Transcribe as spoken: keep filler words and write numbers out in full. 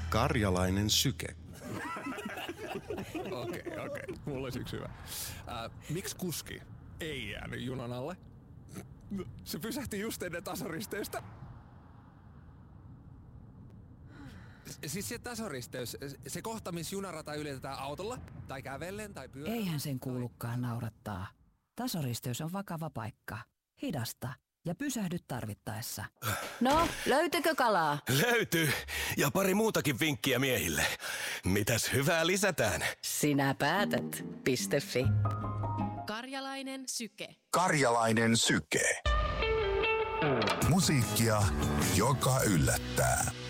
Karjalainen syke. Okei, okei. Okay, okay. Mulla olisi yksi hyvä. Äh, miksi kuski ei jäänyt junan alle? Se pysähti just ennen tasoristeystä. Siis se tasoristeys, se kohta, missä junarata ylitetään autolla, tai kävellen, tai pyörällä. Eihän sen kuulukaan naurattaa. Tasoristeys on vakava paikka. Hidasta ja pysähdy tarvittaessa. No, löytyykö kalaa? Löytyy. Ja pari muutakin vinkkiä miehille. Mitäs hyvää lisätään? Sinä päätät. Piste fi. Karjalainen syke. Karjalainen syke. Musiikkia, joka yllättää.